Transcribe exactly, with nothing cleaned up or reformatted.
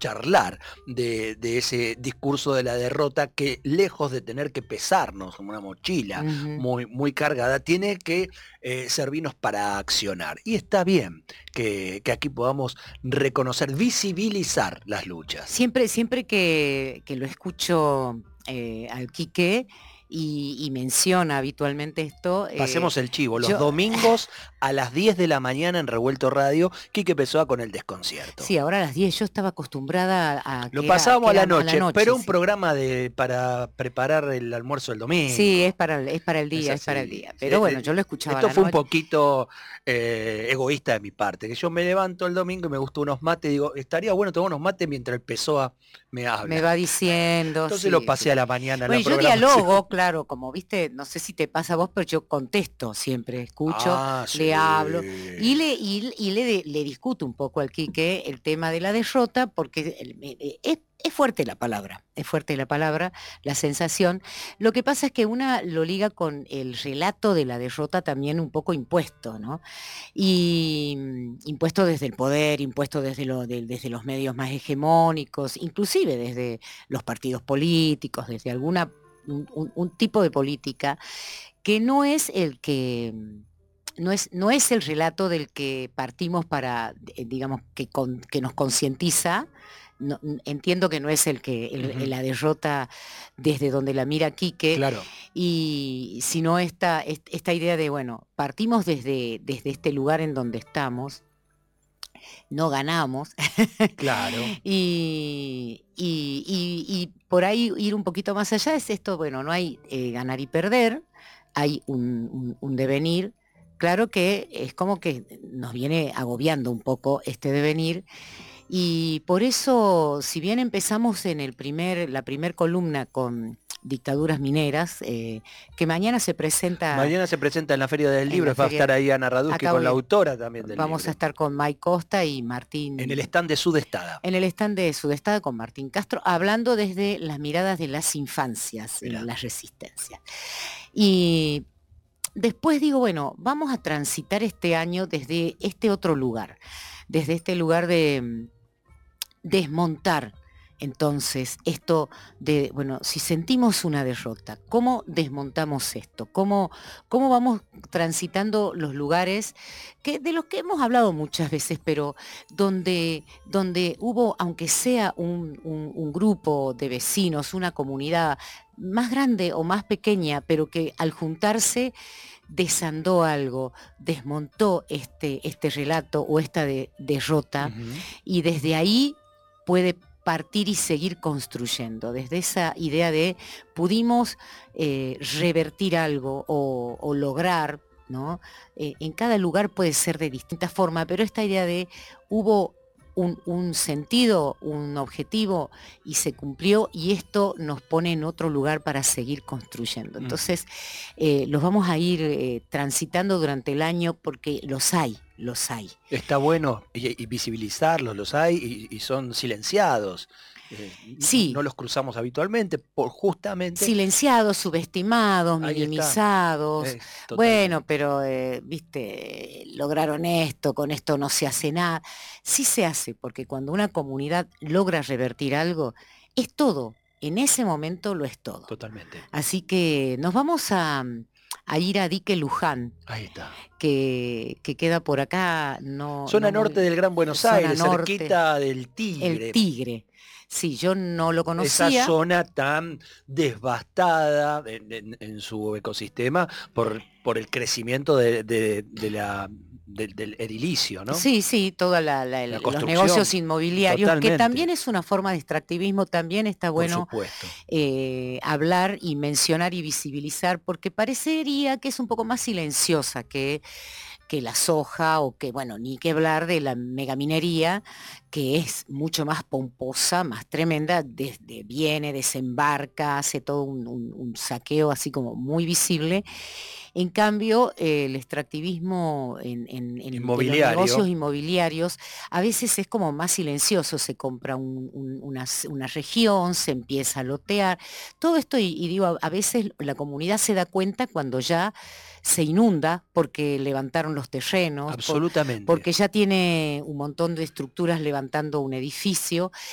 charlar de, de ese discurso de la derrota que, lejos de tener que pesarnos como una mochila Ujú. muy, muy cargada, tiene que eh, servirnos para accionar. Y está bien que, que aquí podamos reconocer, visibilizar las luchas. Siempre, siempre que, que lo escucho eh, al Quique y, y menciona habitualmente esto, eh, Pasemos el chivo, los yo domingos a las diez de la mañana en Revuelto Radio, Quique Pessoa con El Desconcierto. sí, ahora a las diez yo estaba acostumbrada a Lo que era, pasábamos que a era la a la noche, noche, pero un sí. programa de, para preparar el almuerzo del Sí, es domingo. para, el- es para el Es día, es para el así. día. Sí, Pero eh, bueno, yo eh, lo escuchaba a Esto la fue un noche. poquito eh, egoísta de mi parte, que yo me levanto el domingo y me gustan unos mates, digo, estaría bueno tomar unos mates mientras el Pessoa me Me habla. va diciendo, Entonces lo sí, pasé sí. a la mañana en Bueno, la y yo programación. dialogo, claro, como viste, no sé si te pasa a vos, pero yo contesto siempre, escucho, Ah, le hablo sí. y le, y, y le, le discuto un poco al Quique el tema de la derrota, porque el- me- eh, es, es fuerte la palabra, es fuerte la palabra, la sensación. Lo que pasa es que una lo liga con el relato de la derrota también un poco impuesto, ¿no? Y mm, impuesto desde el poder, impuesto desde, lo, de- desde los medios más hegemónicos, inclusive desde los partidos políticos, desde alguna un, un- un tipo de política que no es el que mm, no es, no es el relato del que partimos para, eh, digamos, que, con- que nos concientiza. No, n- entiendo que no es el que el- el- Ujú, la derrota desde donde la mira Quique, claro, y sino esta, est- esta idea de, bueno, partimos desde, desde este lugar en donde estamos, no ganamos, claro. y, y- y- y por ahí ir un poquito más allá es esto, bueno, no hay eh, ganar y perder, hay un, un- un devenir. Claro que es como que nos viene agobiando un poco este devenir, y por eso, si bien empezamos en el primer, la primer columna con dictaduras mineras, eh, que mañana se presenta Mañana se presenta en la Feria del en Libro, la va a estar feria, ahí Ana Radusky acabo con la de, autora también del vamos a libro, estar con Mike Costa y en el Martín, stand de Sudestada. en el stand de Sudestada con Martín Castro, hablando desde las miradas de las infancias en Mirá. la resistencia. Y después digo, bueno, vamos a transitar este año desde este otro lugar, desde este lugar de mm, desmontar. Entonces, esto de, bueno, si sentimos una derrota, ¿cómo desmontamos esto? ¿Cómo, cómo vamos transitando los lugares que, de los que hemos hablado muchas veces, pero donde, donde hubo, aunque sea un, un- un grupo de vecinos, una comunidad más grande o más pequeña, pero que al juntarse desandó algo, desmontó este, este relato o esta de- derrota, Ujú. y desde ahí puede partir y seguir construyendo, desde esa idea de pudimos eh, revertir algo o, o lograr, ¿no? Eh, en cada lugar puede ser de distinta forma, pero esta idea de hubo un, un sentido, un objetivo y se cumplió, y esto nos pone en otro lugar para seguir construyendo. Ujú. Entonces, eh, los vamos a ir eh, transitando durante el año porque los hay, los hay. Está bueno y, y visibilizarlos, los hay y, y son silenciados. Eh, n- Sí, no los cruzamos habitualmente, por justamente, silenciados, subestimados, ahí está, minimizados. eh, Bueno, totalmente. pero, eh, viste, lograron esto, con esto no se hace nada. Sí se hace, porque cuando una comunidad logra revertir algo, es todo. En ese momento lo es todo. Totalmente. Así que nos vamos a, a ir a Dique Luján, Ahí está. que, que queda por acá, no, Zona no norte muy, del Gran Buenos zona Aires, norte, cerquita del el Tigre. Tigre. Sí, yo no lo Esa conocía. zona tan devastada en, en- en su ecosistema por, por el crecimiento de, de- de la, del del edilicio, ¿no? Sí, sí, todos La los negocios construcción, inmobiliarios, que también totalmente, es una forma de extractivismo, también está por bueno supuesto. eh, hablar y mencionar y visibilizar, porque parecería que es un poco más silenciosa que que la soja, o que, bueno, ni que hablar de la megaminería, que es mucho más pomposa, más tremenda, desde viene, desembarca, hace todo un, un- un saqueo así como muy visible. En cambio, eh, el extractivismo en, en- en- de los negocios Inmobiliario, inmobiliarios a veces es como más silencioso, se compra un- un- una, una región, se empieza a lotear, todo esto, y, y digo, a, a veces la comunidad se da cuenta cuando ya se inunda porque levantaron los terrenos, por- absolutamente. porque ya tiene un montón de estructuras levantando un edificio,